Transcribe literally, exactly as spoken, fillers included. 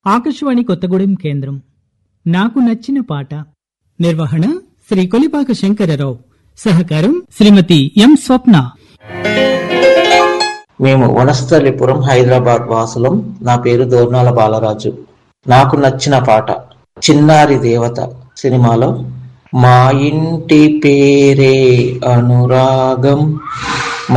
ఆకాశవాణి కొత్తగూడెం కేంద్రం. నాకు నచ్చిన పాట. నిర్వహణ శ్రీ కొలిపాక శంకరరావు. సహకారం శ్రీమతి ఎం స్వప్న. మేము వనస్థలిపురం హైదరాబాద్ వాసులం. నా పేరు దోర్నాల బాలరాజు. నాకు నచ్చిన పాట చిన్నారి దేవత సినిమాలో మా ఇంటి పేరే అనురాగం